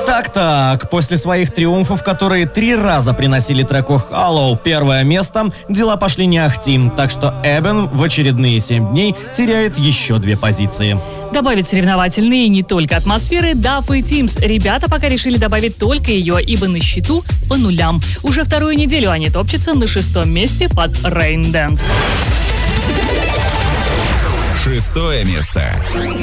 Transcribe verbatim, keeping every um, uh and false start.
Так-так, после своих триумфов, которые три раза приносили треку Hollow первое место, дела пошли не ахти, так что Эбен в очередные семь дней теряет еще две позиции. Добавить соревновательные не только атмосферы Duff и Teams. Ребята пока решили добавить только ее, ибо на счету по нулям. Уже вторую неделю они топчутся на шестом месте под Rain Dance. Шестое место.